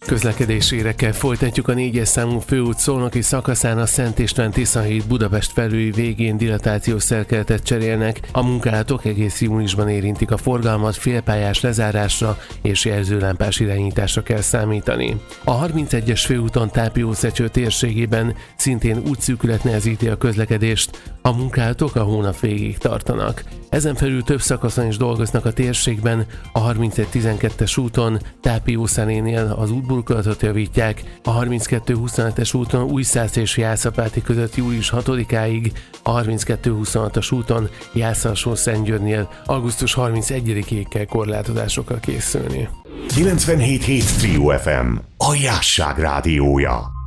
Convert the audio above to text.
Közlekedési hírekkel folytatjuk. A 4-es számú főút szolnoki szakaszán a Szent István Tisza híd Budapest felüli végén dilatációs szerkeletet cserélnek. A munkálatok egész júniusban érintik a forgalmat, félpályás lezárásra és jelzőlámpás irányításra kell számítani. A 31-es főúton Tápiószecső térségében szintén útszűkület nehezíti a közlekedést, a munkálatok a hónap végéig tartanak. Ezen felül több szakaszon is dolgoznak a térségben, a 31-12-es úton Tápiószenénél az útburkolatot javítják, a 32-25-es úton Újszász és Jászapáti között július 6-áig, a 32-26-as úton Jász-Alsó-Szentgyörgynél augusztus 31-ig kell korlátozásokkal készülni. 97.7 Trio FM, a Jásság rádiója.